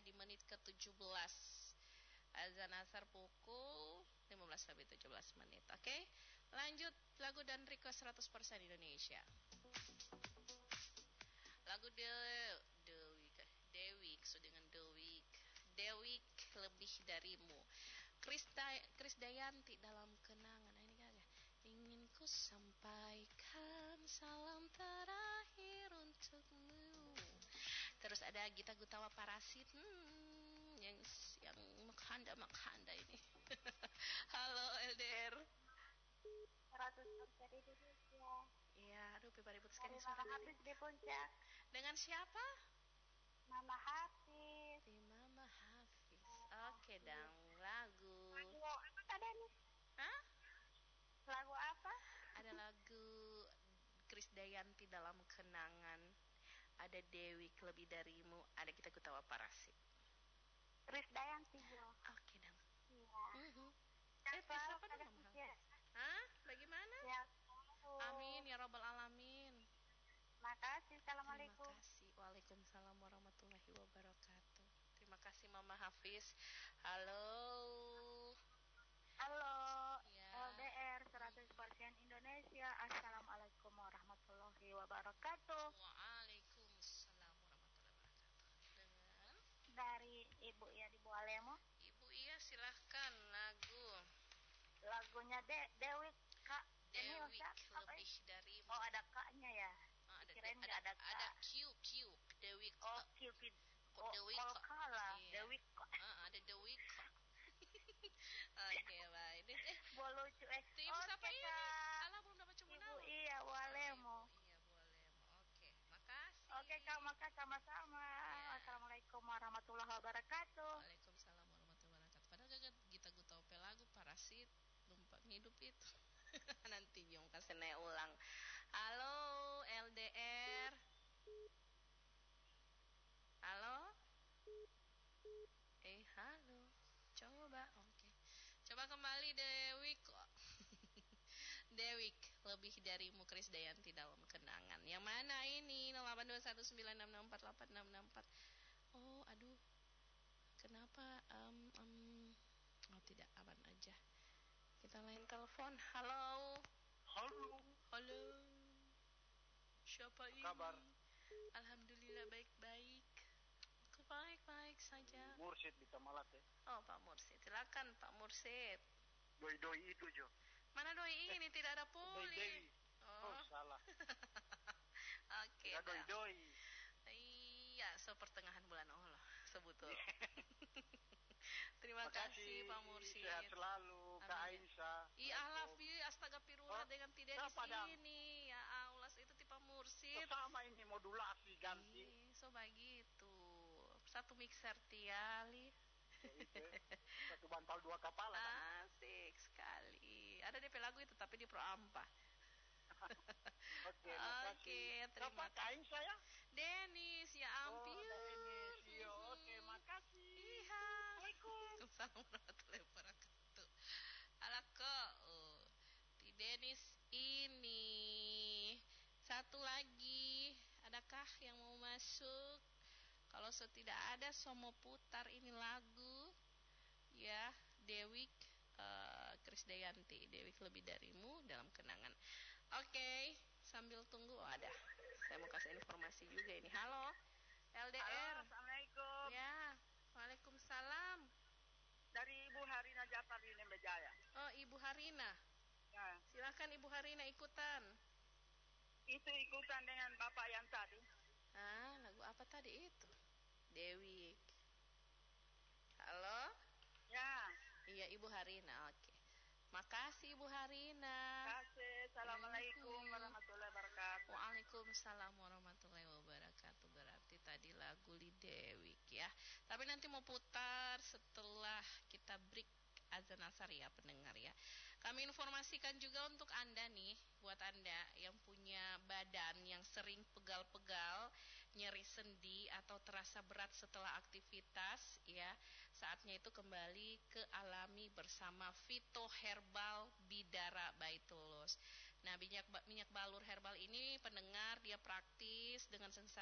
di menit ke-17. Azan asar pukul 15 lebih 17 menit. Oke, lanjut lagu dan request 100% Indonesia. Lagu Dewik dengan Dewik lebih darimu. Krisdayanti dalam kenangan. Ini kagak. Ingin ku sampaikan salam terakhir untukmu. Terus ada Gita Gutawa Parasit. Yang makhanda ini. Halo LDR. 100% Indonesia. Iya, aduh ribut sekali suara Hafiz di Puncak. Dengan siapa? Mama Hafiz. Mama Hafiz. Oke, dang. Lagu apa tadi nih? Hah? Lagu apa? Ada lagu Krisdayanti dalam kenangan. Ada Dewi lebih darimu. Ada Gita Gutawa Parasit. Krisdayanti Jo. Oke, dang. Iya. Siapa dong Mama Hafiz? Hah? Bagaimana? Ya. Amin ya rabbal alamin. Makasih. Assalamualaikum. Terima kasih. Waalaikumsalam warahmatullahi wabarakatuh. Terima kasih Mama Hafiz. Halo. Ya. LDR 100% Indonesia. Assalamualaikum warahmatullahi wabarakatuh. Waalaikumsalam warahmatullahi wabarakatuh. Dengan dari Ibu Iya di Bualemo. Ibu Iya, silahkan lagunya Dewi Kak. Dewi lebih darimu. Oh, ada Kak-nya ya. Kirain nggak ada Kak. Ada Q Dewi. Oh, Cupid. Dewi kalah. Iya. Dewi. Ada Dewi. Oke, baik. Lucu Ibu siapa ini? Salah, belum dapat cuma nama. Ibu Iya Bualemo. Iya, Bualemo. Oke, makasih. Oke, Kak, makasih sama-sama. Ya. Assalamualaikum warahmatullahi wabarakatuh. Waalaikumsalam warahmatullahi wabarakatuh. Padahal Gita Gutawa lagu Parasit numpang hidup itu. Nanti Jong kasih ulang. Halo LDR. Halo. Halo. Coba. Oke. Coba kembali Dewi kok. Dewi lebih darimu Krisdayanti dalam kenangan. Yang mana ini? 082196648664. Oh, aduh. Kenapa oh tidak, aman aja. Kita lain telepon. Halo. Siapa ini? Kabar? Alhamdulillah baik-baik. Aku baik-baik saja. Mursid di Tamalat ya. Oh, Pak Mursid. Silakan Pak Mursid. Doi itu Jo. Mana doi ini? Tidak ada puli. Doi. Oh, salah. Oke. Doi. Iya, pertengahan bulan Allah sebetulnya. Terima kasih Pak Mursid. Sehat selalu Kak Aisyah. Alafi astagfirullah dengan tidak di sini. Ya Allah, itu tipe Mursid. Sama ini modulasi ganti. So begitu. Satu mixer tiali. Satu bantal dua kepala kan? Asik sekali. Ada DP lagu itu tapi di Pro Ampa. Oke, terima kasih. Saya Denis, ya ampun. Denis, oke, makasih. Iya. Assalamualaikum warahmatullahi wabarakatuh. Kok, di Denis ini satu lagi, adakah yang mau masuk? Kalau tidak ada, mau putar ini lagu, ya Dewi. Krisdayanti, Dewi lebih darimu dalam kenangan. Oke, sambil tunggu. Ada. Saya mau kasih informasi juga ini. Halo, LDR. Halo, Assalamualaikum. Ya, Waalaikumsalam. Dari Ibu Harina Jafar di Lembejaya. Oh, Ibu Harina. Ya. Silakan Ibu Harina ikutan. Itu ikutan dengan Bapak yang tadi. Lagu apa tadi itu? Dewi. Halo. Ya. Iya, Ibu Harina. Oke. Makasih Ibu Harina. Makasih. Assalamualaikum warahmatullahi wabarakatuh. Waalaikumsalam warahmatullahi wabarakatuh. Berarti tadi lagu Lidewik ya. Tapi nanti mau putar setelah kita break azan asar ya pendengar ya. Kami informasikan juga untuk Anda nih, buat Anda yang punya badan yang sering pegal-pegal, nyeri sendi atau terasa berat setelah aktivitas ya, saatnya itu kembali ke alami bersama Vito Herbal Bidara Baitulus. Nah, minyak balur herbal ini pendengar dia praktis dengan sensasi